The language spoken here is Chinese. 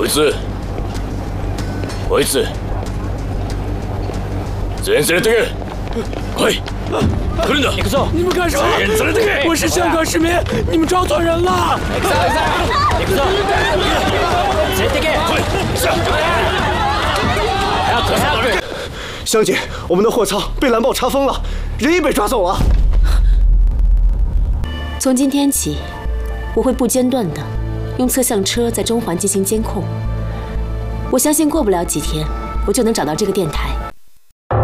こいつ全員連れてけ！快，来人呐！ 你们干啥？ 全员连てけ！ 我是香港市民，你们找错人了！ 行くぞ！連れてけ！ 快下！ 香姐，我们的货仓被蓝豹查封了，人也被抓走了。 从今天起，我会不间断的用测向车在中环进行监控。我相信过不了几天，我就能找到这个电台。